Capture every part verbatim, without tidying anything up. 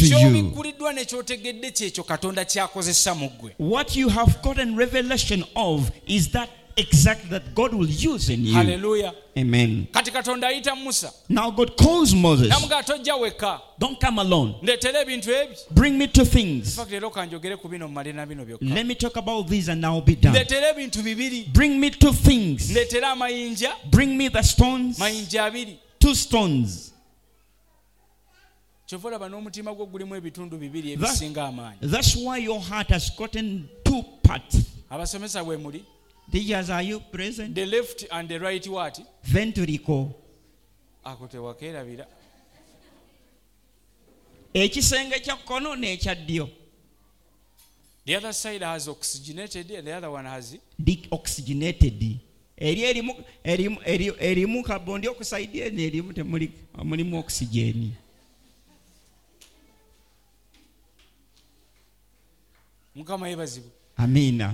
to you. ky'obikkuliddwa ne ky'otegedde kyekyo Katonda ky'akozesa mu ggwe. What you have gotten revelation of is that exactly that God will use in you. Hallelujah. Amen. Kati Katonda ayita Musa. Now God calls Moses. Namugaa tojja wekka. Don't come alone. Ndeetera ebintu ebyo. Bring me two things. Fakti leero kanjogere ku bino mmale na bino byokka. Let me talk about this and I'll be done. Ndeetera ebintu bibiri. Bring me two things. Ndeetera amayinja. Bring me the stones. Mayinja abiri. Two stones. Kyova olaba n'omutima gwo gulimu ebitundu bibiri ebisinga amaanyi. That's why your heart has gotten two parts. Abasomesa bwe muli. Teachers, are you present? The left and the right what? Ventricle. Ako tewakeerabira. Ekisenge kya kkono n'ekya ddyo. The other side has oxygenated and the other one has deoxygenated. Eri erimu erimu erimu carbon dioxide n'erimu temuli mulimu oxygen. Mukama yebazibu. Amina.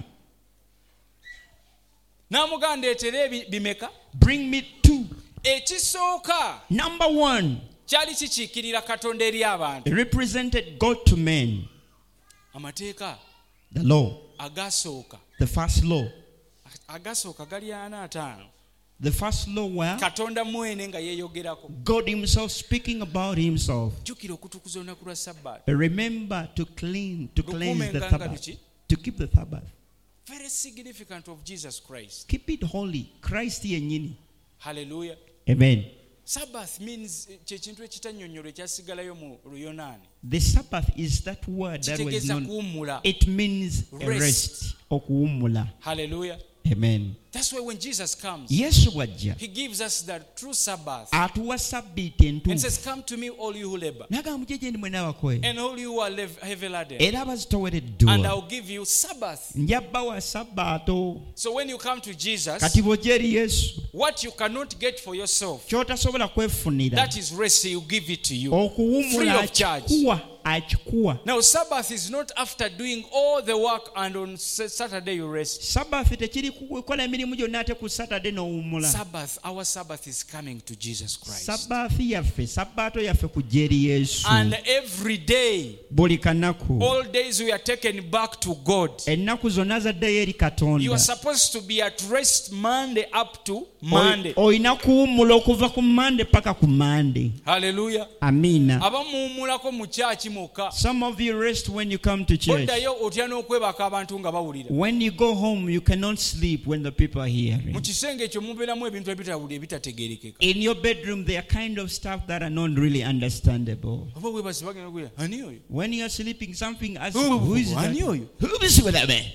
Namuganda etere bimeka. Bring me two. Ekisooka. Number one. Kyali kikiikirira Katonda eri abantu. Represented God to men. Amateeka. The law. Agasooka. The first law. Agasooka gali ana ataano. The first law where Katonda mwene nga yeeyogerako. God himself speaking about himself. Jjukira okutukuza olunaku lwa Sabbath. Remember to clean, to cleanse the Sabbath. To keep the Sabbath. Very significant of Jesus Christ. Keep it holy. Christ yennyini. Hallelujah. Amen. Sabbath means kyekintu ekitannyonnyolwa ekyasigalayo mu Luyonaani. The Sabbath is that word that was known. It means a rest. Okuwummula. Hallelujah. Amen. That's why when Jesus comes, Yesu wajja. He gives us the true Sabbath. Atuwa Sabbiiti entuufu. And says, come to me all you who labor. N'agamba mujje ndi mwenna abakoye. And all you who are heavy laden. Era abazitowereddwa. And I'll give you Sabbath. Njabbawa Sabbaato. So when you come to Jesus, kati bw'ojja eri Yesu, what you cannot get for yourself, ky'otasobola kwefunira, that is rest, He will give it to you. Okuwummula akikuwa. Now Sabbath is not after doing all the work and on Saturday you rest. Sabbath tekiri kukola emirimu gyonna ate ku Saturday n'owummula. Sabbath, our Sabbath is coming to Jesus Christ. Sabbath yaffe, Sabbaato yaffe kujja eri Yesu. And every day, buli kanaku, all days we are taken back to God. Ennaku zonna zaddayo eri Katonda. You are supposed to be at rest Monday up to Monday. Oyina kuwummula okuva ku Monday paka ku Monday. Hallelujah. Amina. Abamuwummulako mu church moka. Some of you rest when you come to church. Oddayo otya n'okwebaka abantu nga bawulira. When you go home, you cannot sleep when the people are hearing. Mu kisenge ekyo mubeeramu ebintu ebitawulira ebitategeerekeka. In your bedroom, there are kind of stuff that are not really understandable. Oba webase bagenda kugira ani oyo. When you are sleeping, something as who, who is ani that? oyo. Who is that man?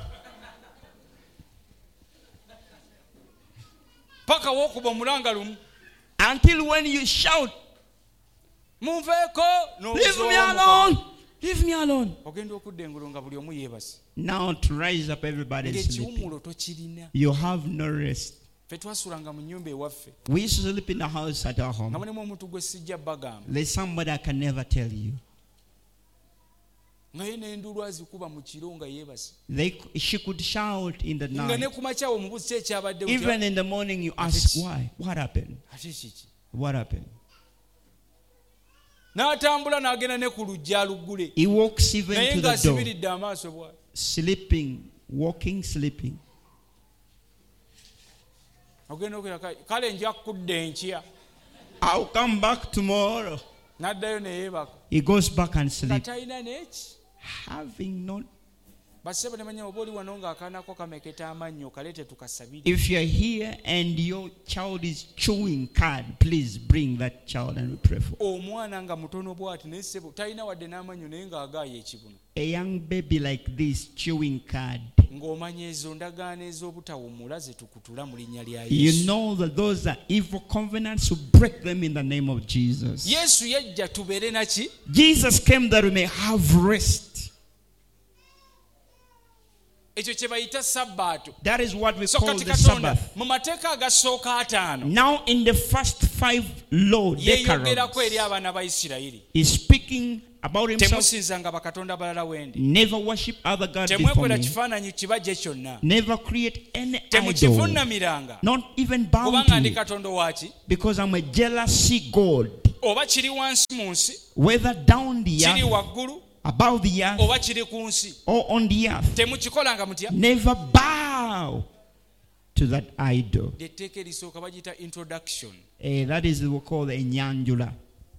Paka wokuba mulanga lumu. Until when you shout, Munveeko. Leave me alone. Leave me alone. Ogenda okudda engulu nga buli omu yeebase. Now to rise up, everybody is sleeping. Ekiwummulo tokirina. You have no rest. Ffe twasulanga mu nnyumba ewaffe. We used to sleep in the house at our home. Nga mulimu omuntu gwe sijja bagamba. There's somebody I can never tell you. Nga ye n'enduulu azikuba mu kiro nga yeebase. They, she could shout in the Nga ne night. ku makya omubuuzi ki ekyabadde. Even in the morning you ask why. What happened? Ate kiki? What happened? N'atambula n'agenda ne ku lujja luggule. He walks even naye to nga the door. asibiridde amaaso bw'ati. Sleeping, walking, sleeping. Ogenda okira kale nja kudda enkya. I'll come back tomorrow. N'addayo ne yeebaka. He goes back and sleeps. Katalina n'eki. Having not. Basebo ne manya oba oli wano ng'akaanako kameketa amannyo kaleete tukasabire. If you're here and your child is chewing card, please bring that child and we pray for. Omwana nga mutono bw'ati naye ssebo talina wadde n'amannyo naye ng'agaayo ekibuno. A young baby like this chewing card. Ng'omanya ezo ndagaano ez'obutawummula ze tukutula mu linnya lya Yesu. You know that those are evil covenants, to break them in the name of Jesus. Yesu yajja tubeere naki? Jesus came that we may have rest. Ekyo kye bayita Sabbaato. That is what we So call kati the Katonda Sabbath. mu mateeka agasooka ataano Now in the first five law yeeyogerako eri decalogues, abaana ba Isirayiri. he's speaking about himself. Temusinzanga bakatonda balala wendi. Never worship other gods before Temwekola me. kifaananyi kibajje kyonna. Never create any idol. Temukivuunamiranga. Not even bow Kubanga to ndi it. Katonda waaki? Because I'm a jealousy God. oba kiri wansi mu nsi, whether down the kiri earth, waggulu, above the earth, oba kiri ku nsi, or on the earth, temukikolanga mutya. never bow to that idol. Etteeka erisooka bagiyita introduction. Eh, that is what we call the enyanjula.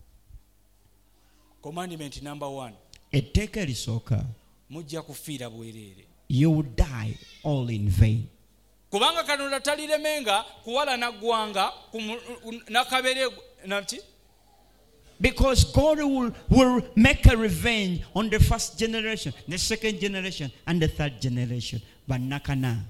Commandment number one. Etteeka erisooka, Mujja kufiira bwereere. you will die all in vain. Kubanga Katonda taliremenga kuwala naggwanga nakabere nati. Because God will, will make a revenge on the first generation, the second generation, and the third generation. But nakana.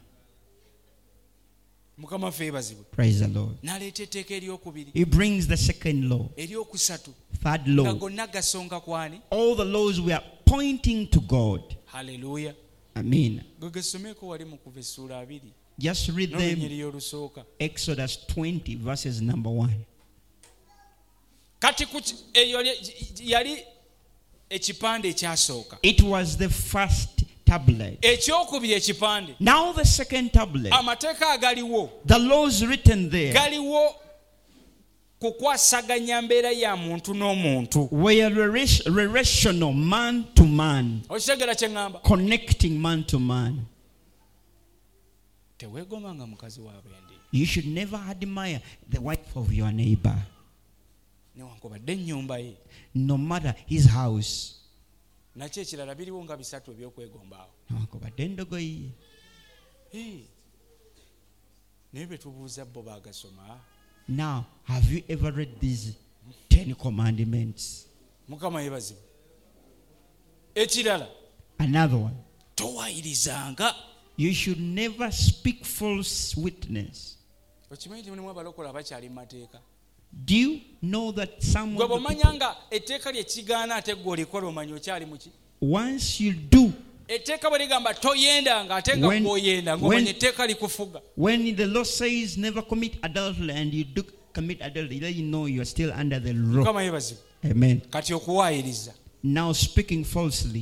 Mukama ffe yeebazibwe. Praise the Lord. N'aleeta etteeka eryokubiri, He brings the second law, eryokusatu, third nga law. gonna gasonga kwani. All the laws were pointing to God. Haleluya. Amen. Gwe gesomeko wali mu kuva essuula abiri. Just read them. N'olunyiri olusooka. Exodus twenty, verses number one. Kati ku eyo yali ekipande ekyasooka. It was the first tablet. Ekyokubiri ekipande. Now the second tablet. Amateeka agaliwo. The laws written there Galiwo kukwasaganya mbeera ya muntu n'omuntu. were rela- relational, man to man, Okitegera kye ŋŋamba? connecting man to man. Teweegomanga mukazi wa bendi. You should never admire the wife of your neighbor, Newankubadde ennyumba ye. no matter his house. Nakyo ekirala biriwo nga bisatu ebyokwegombaawo. Newankubadde endogoyi ye. Hey. Naye be tubuuza bo baagasoma. Now, have you ever read these Ten Commandments? Mukama yeebazibwe. Ekirala, Another one. towaayirizanga. You should never speak false witness. Okimanyi nti mulimu abalokola abakyali mu mateeka. Do you know that some Gwe of the bw'omanya people, nga etteeka lye kigaana ate ggwe olikola omanya okyali muki. once you do, Etteeka bwe ligamba toyendanga ate nga When- gw'oyenda when- ng'omanya etteeka likufuga. when the law says never commit adultery and you do commit adultery, let you know you are still under the law. Mukama yeebazibwe. Amen. Kati okuwaayiriza. Now speaking falsely.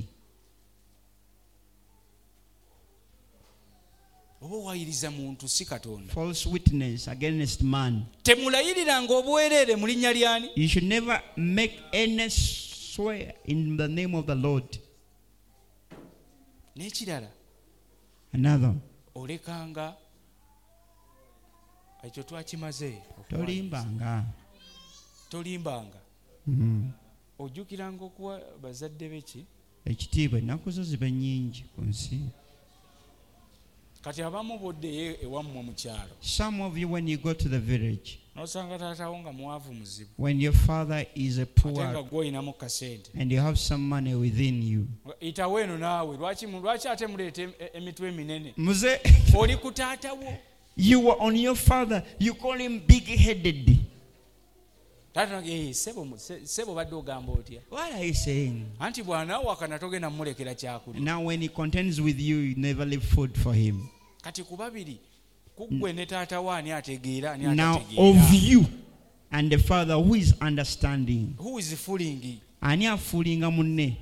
Oba owaayiriza muntu si Katonda. False witness against man. Temulayiriranga obwereere mu linnya lyani. You should never make any swear in the name of the Lord. N'ekirala, Another. olekanga ekyo twakimaze. Tolimbanga. Tolimbanga. Mhm. Ojjukiranga okuwa bazadde beki. Ekitiibwa ennaku zo ziba nnyingi ku nsi. Kati abamu boddeyo ewammwe mu kyalo. Some of you, when you go to the village, N'osanga taatawo nga mwavu muzibu. when your father is a Ate nga poor gw'olinamu kasente. and you have some money within you, Itawo eno naawe lwaki mu- lwaki ate muleeta em- emitwe eminene. Muze, Oli ku taatawo. you were on your father, you call him big-headed. Taata eh sebo mu- se- sebo badde ogamba otya. What are you saying? Anti bw'anaawakana togenda mmulekera kyakulya. Now when he contends with you, you never leave food for him. Kati ku babiri kuggwe ne taata wo ani ategeera ani Now atategeera. of you and the father who is understanding. Who is fooling? Ani afuulinga munne?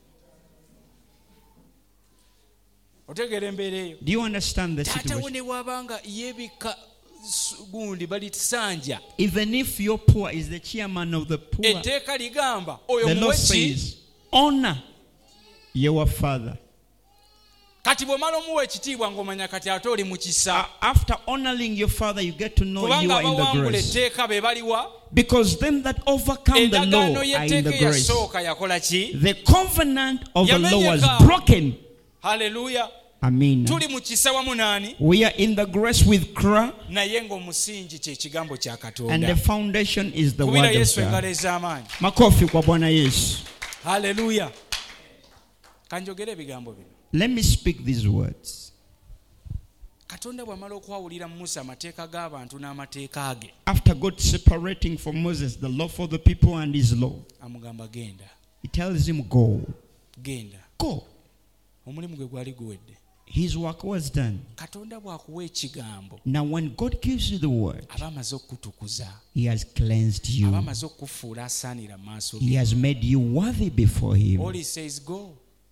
Otegeera embeera eyo. Do you understand the Taata wo situation? ne bw'abanga yeebika s- gundi balitisanja. Even if your poor is the chairman of the poor, Etteeka ligamba oyo the law muwe ki? says, honor your father. Kati bw'omala omuwa ekitiibwa ng'omanya kati ate oli mu kisa. Uh, after honoring your father, you get to know you Kubanga are in the abawangula grace. etteeka be baliwa. Because them that overcome the law Endagaano are in the y'etteeka grace. eyasooka yakola ki? The covenant of the law was Yamenyeka. broken. Haleluya. Amen. Tuli mu kisa wamu naani? We are in the grace with Christ, Naye ng'omusingi kye kigambo kya and the Katonda. foundation is the Kubira word of Yesu engalo God. ez'amaanyi. Makofi kwa Bwana Yesu. Haleluya. Kanjogere ebigambo bino. Let me speak these words. Katonda bw'amala okwawulira Musa amateeka g'abantu n'amateeka ge, After God separating from Moses the law for the people and his law, amugamba genda, he tells him, go. genda. Go. Omulimu gwe gwali guwedde. His work was done. Katonda bw'akuwa ekigambo, Now when God gives you the word, aba amaze okukutukuza, he has cleansed aba you. amaze okukufuula asaanira mu maaso He ge. has made you worthy before him. All he says go.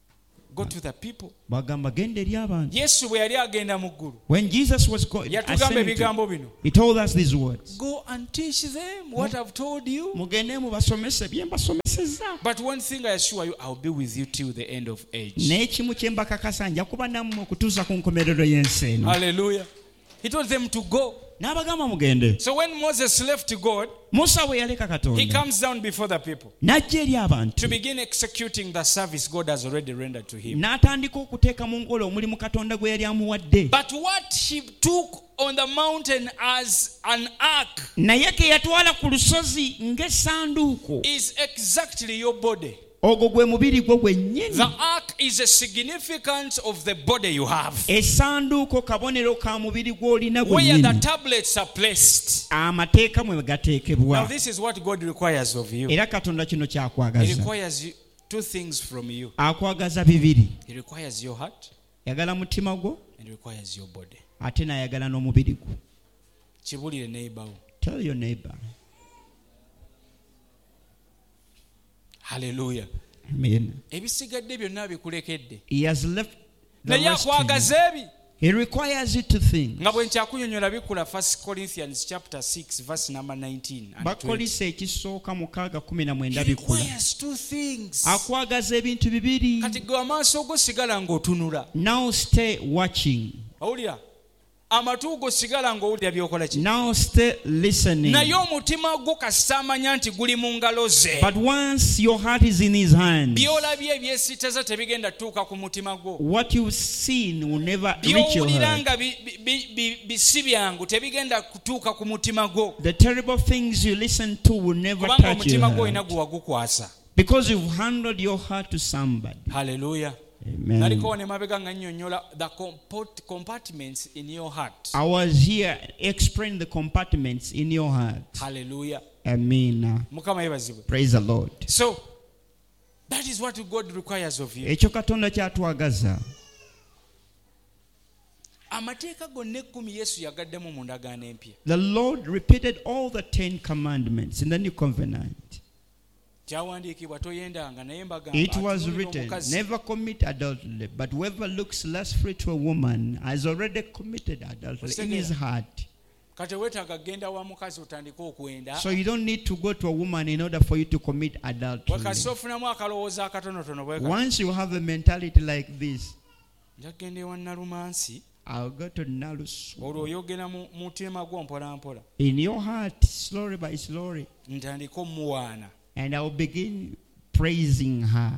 Go to the people. Bagamba genda eri abantu. Yesu bwe yali agenda mu ggulu. When Jesus was going, Yatugamba ebigambo bino. he told us these words. Go and teach them what I've told you. Mugende mubasomese bye mbasomesezza. But one thing I assure you, I'll be with you till the end of age. N'ekimu kye mbakakasa nja kuba nammwe okutuusa ku nkomerero y'ensi eno. Hallelujah. He told them to go. N'abagamba mugende. So when Moses left God, Musa bwe yaleka Katonda, he comes down before the people n'ajja eri abantu to begin executing the service God has already rendered to him. n'atandika okuteeka mu nkola omulimu Katonda gwe yali amuwadde. But what he took on the mountain as an ark naye ke yatwala ku lusozi ng'essanduuko, is exactly your body. ogwo gwe mubiri gwo gwennyini. The ark is a significance of the body you have, essanduuko kabonero ka mubiri gw'olina where the gwennyini, tablets are placed. amateeka mwe Now gateekebwa. this is what God requires of you. Era Katonda kino He kyakwagaza. requires you two things from you. Akwagaza bibiri. He requires your heart Yagala mutima gwo and he requires your body. ate n'ayagala n'omubiri gwo. Kibulire neighbor. Tell your neighbor. Hallelujah. Amen. Ebisigadde byonna bikulekedde. He has left the Naye rest to you. akwagaza ebi. He requires you to think. Nga bwe nkyakunyonyola bikula First Corinthians chapter six verse number nineteen and twenty. Bakolisa ekisooka mukaaga kumi na mwenda He bikula. requires two things. Akwagaza ebintu bibiri. Kati gwe amaaso go sigala ng'otunula. Now stay watching. Owulira? Amatu go sigala ng'owulira by'okola ki? Now stay listening. Naye omutima gwo kasita amanya nti guli mu ngalo ze. But once your heart is in his hands, By'olabye ebyesittaza tebigenda tuuka ku mutima gwo. what you've seen will never reach your By'owulira heart. nga bi- bi- bi- bisi byangu tebigenda kutuuka ku mutima gwo. The terrible things you listen to will never Kubanga touch your omutima gwo olina heart. gwe wagukwasa. Because you've handed your heart to somebody. Hallelujah. Amen. Naliko ne mabega nga nnyonnyola the comport- compartments in your heart. I was here explaining the compartments in your heart. Hallelujah. Amen. Mukama yebazibwe. Praise the Lord. So that is what God requires of you. Ekyo Katonda kyatwagaza. Amateeka gonna ekkumi Yesu yagaddemu mu ndagaano empya. The Lord repeated all the Ten Commandments in the New Covenant. Kyawandiikibwa toyendanga naye mbagamba It was atunuulira written, omukazi. never commit adultery, but whoever looks lustfully to a woman has already committed adultery in his heart. Kati weetaaga genda wa mukazi otandike okwenda. So you don't need to go to a woman in order for you to commit adultery. Wakasi ofunamu akalowooza akatonotono bwe kati. Once you have a mentality like this, Nja kugenda ewa Nalumansi, I'll go to Nalusu. olwo oyogera mu mutima gwo mpola mpola. In your heart, slowly by slowly, Ntandike omuwaana. and I'll begin praising her.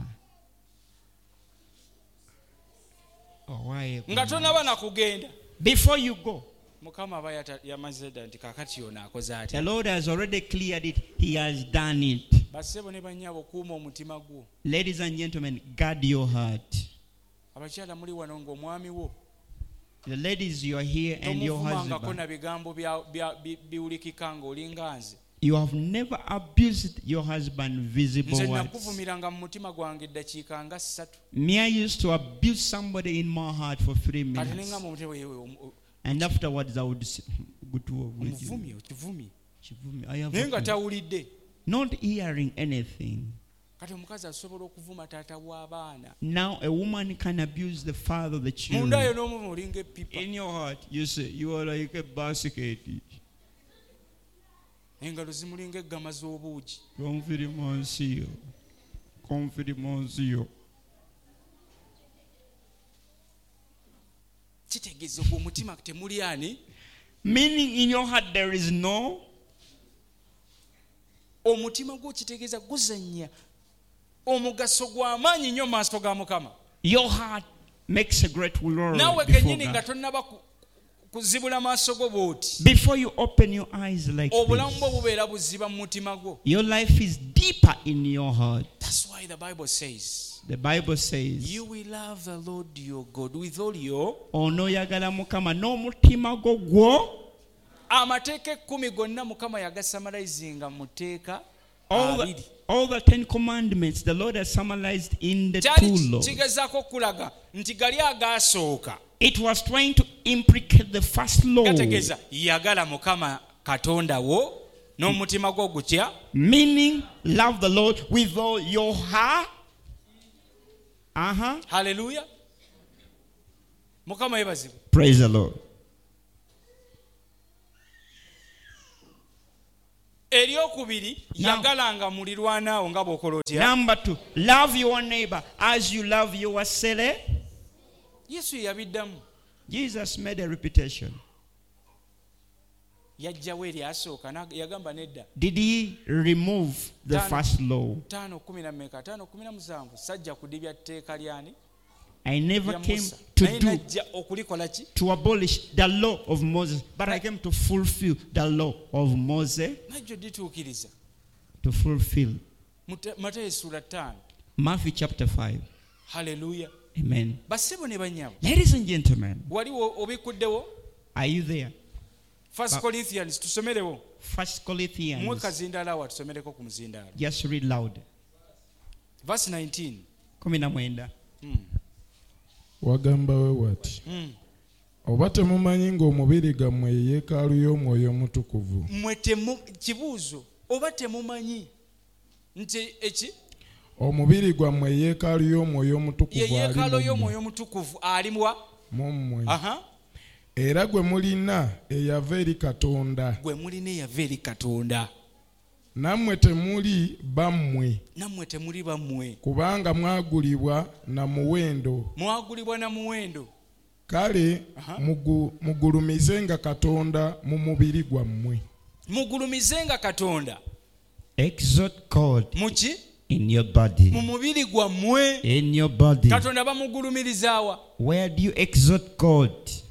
Oh, why? Nga tonaba na kugenda. Before you go, Mukama aba yata- yamaze dda nti kaakati ono akoze the atya. Lord has already cleared it. He has done it. Bassebo ne bannyabo kuuma omutima gwo. Ladies and gentlemen, guard your heart. Abakyala muli wano ng'omwami wo The ladies, you are here and your tomuvumangako husband. na bigambo bya- bya- bi- biwulikika ng'olinga nze. You have never abused your husband visible Nze words. nakuvumiranga mu mutima gwange eddakiika nga ssatu. Me, I used to abuse somebody in my heart for three Kati minutes. nengamba mu mutima yewe omu- o- And afterwards, I would say, good to with you. omuvumye okivumye. Shivumi, I have Naye nga offended. tawulidde. Not hearing anything. Kati omukazi asobola okuvuma taata w'abaana. Now a woman can abuse the father of the Munda yo children. n'omuvuma olinga epipa. In your heart, you say you are like a basket. Engalo zimulinga eggama z'obuugi. Confirmation. Confirmation. Kitegeeza ogwo omutima temuli ani. Meaning in your heart there is no. Omutima gwo kitegeeza guzannya omugaso gw'amaanyi nnyo mu maaso ga Mukama. Your heart makes a great glory Naawe before kennyini nga God. tonnaba ku- kuzibula maaso go bw'oti. Before you open your eyes like Obulamu bwo this, bubeera buziba mu mutima gwo. your life is deeper in your heart. That's why the Bible says, The Bible says, you will love the Lord your God with all your. onoyagala Mukama n'omutima gwo gwo. Amateeka ekkumi gonna Mukama yagasamalizinga mu tteeka All abiri. the, all the Ten Commandments the Lord has summarized in the Kyali two laws. kigezaako okulaga nti gali agaasooka. It was trying to implicate the first law, Gategeeza yagala Mukama Katonda wo n'omutima gwo gutya. meaning love the Lord with all your heart. Uh-huh. Hallelujah. Mukama yebazibwe. Praise the Lord. Eryokubiri yagalanga mulirwanaawo nga bw'okola otya. Number two, love your neighbor as you love yourself. Yesu yabiddamu. Jesus made a reputation. Yajjawo eri asooka yagamba nedda. Did he remove the Tano. first law? Tano kumi na mmeka tano kumi na musanvu sajja kudibya tteeka lyani. I never Ya came Musa. to Naye do najja okulikola ki? to abolish the law of Moses, but I came to fulfill the law of Moses. Najjo dituukiriza. To fulfill. Matayo essula ttaano. Matthew chapter five. Hallelujah. Amen. Bassebo ne bannyabo. Ladies and gentlemen, Wali obikuddewo? are you there? First Corinthians tusomerewo. First Mwe Corinthians. kazindaala wa tusomereko ku muzindaala. Just read loud. Verse nineteen. Kumi na mwenda. Mm. Wagamba we wati. Mm. Oba temumanyi ng'omubiri gammwe ye yeekaalu y'Omwoyo Omutukuvu. Mwe temu kibuuzo oba temumanyi nti eki Omubiri gwammwe ye yeekaalu y'Omwoyo ye Omutukuvu yeekalo ali mu y'Omwoyo Omutukuvu alimwa. mu mmwe. Aha. Era gwe mulina eyava eri Katonda. Gwe mulina eyava eri Katonda. Nammwe temuli bammwe. Nammwe temuli bammwe. Kubanga mwagulibwa na muwendo. Mwagulibwa na muwendo. Kale Aha. mugu, mugulumizenga Katonda mu mubiri gwammwe. Mugulumizenga Katonda. Exalt God Muki? in your body. Mu mubiri gwammwe. In your body. Katonda bamugulumirizaawa. Where do you exalt God?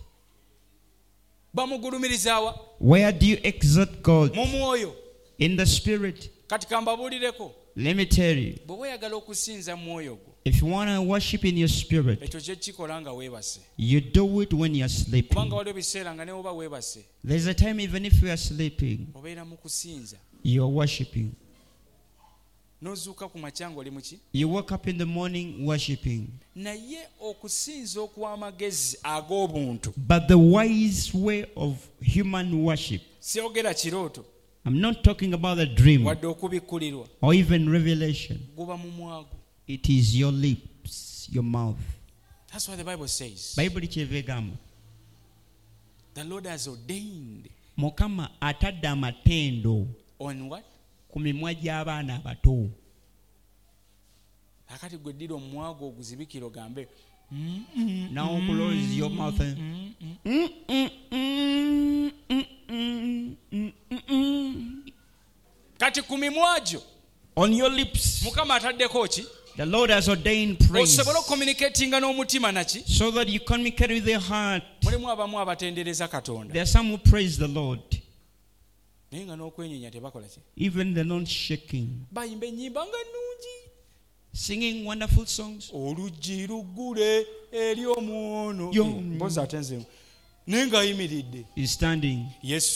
Bamugulumirizaawa. Where do you exalt God? Mu mwoyo. In the spirit. Kati kambabuulireko. Let me tell you, Bwe weeyagala okusinza mu mwoyo gwo. if you want to worship in your spirit, Ekyo kye kikola nga weebase. you do it when you're sleeping. Kubanga waliwo ebiseera nga ne oba weebase. There's a time even if you are sleeping, Obeera mu kusinza. you're worshiping. N'ozuuka ku makya ng'oli mu ki? You wake up in the morning worshiping. Naye okusinza okw'amagezi ag'obuntu. But the wise way of human worship, Siyogera kirooto. I'm not talking about a dream Wadde okubikkulirwa. or even revelation. Guba mu mwago. It is your lips, your mouth. That's what the Bible says. Bible kyeva egamba. The Lord has ordained. Mukama atadde amatendo On what? ku mimwa gy'abaana abato. Akati gwe ddira omwago oguzibikira ogambe. Now close your mouth. and- Mm, mm, mm, mm, mm, mm, mm, mm. Kati ku mimwa gyo On your lips, Mukama ataddeko ki? the Lord has ordained praise Osobole okucommunicatinga n'omutima naki? so that you communicate with your heart. Mulimu abamu abatendereza Katonda. There are some who praise the Lord, Naye nga n'okwenyenya tebakola ki? even they're not shaking, Bayimba ennyimba nga nnungi. singing wonderful songs. Oluggi luggule eri omwono. Yo. Mpozi ate nze. Naye ng'ayimiridde. He's standing. Yesu